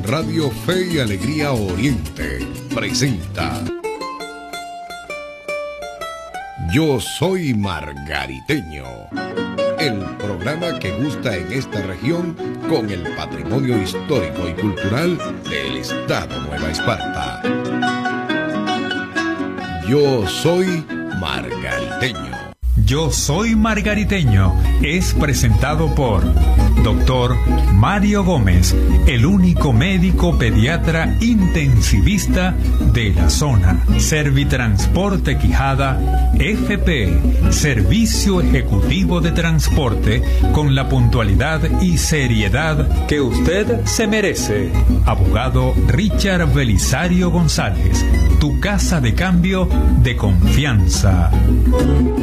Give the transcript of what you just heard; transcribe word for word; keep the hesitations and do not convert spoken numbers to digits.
Radio Fe y Alegría Oriente presenta Yo Soy Margariteño, el programa que gusta en esta región con el patrimonio histórico y cultural del Estado Nueva Esparta. Yo Soy Margariteño. Yo Soy Margariteño es presentado por doctor Mario Gómez, el único médico pediatra intensivista de la zona. Servitransporte Quijada, F P, Servicio Ejecutivo de Transporte, con la puntualidad y seriedad que usted se merece. Abogado Richard Belisario González, tu casa de cambio de confianza.